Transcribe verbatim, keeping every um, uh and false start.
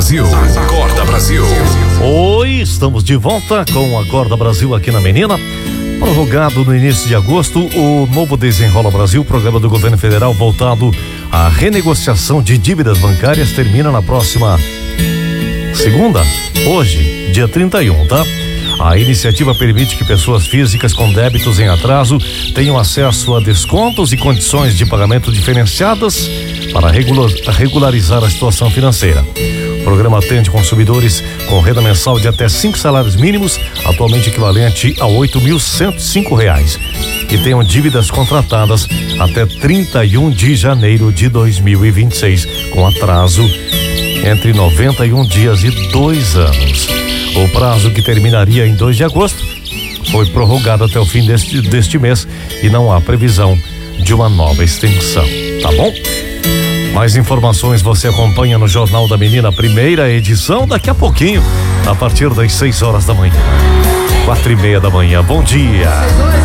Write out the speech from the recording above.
Brasil. Acorda Brasil. Oi, estamos de volta com o Acorda Brasil aqui na Menina. Prorrogado no início de agosto, o novo Desenrola Brasil, programa do governo federal voltado à renegociação de dívidas bancárias, termina na próxima segunda, hoje, dia trinta e um, tá? A iniciativa permite que pessoas físicas com débitos em atraso tenham acesso a descontos e condições de pagamento diferenciadas para regular, regularizar a situação financeira. O programa atende consumidores com renda mensal de até cinco salários mínimos, atualmente equivalente a oito mil cento e cinco reais, e tenham dívidas contratadas até trinta e um de janeiro de dois mil e vinte e seis, com atraso entre noventa e um dias e dois anos. O prazo, que terminaria em dois de agosto, foi prorrogado até o fim deste, deste mês e não há previsão de uma nova extensão, tá bom? Mais informações você acompanha no Jornal da Menina, primeira edição, daqui a pouquinho, a partir das seis horas da manhã, quatro e meia da manhã. Bom dia!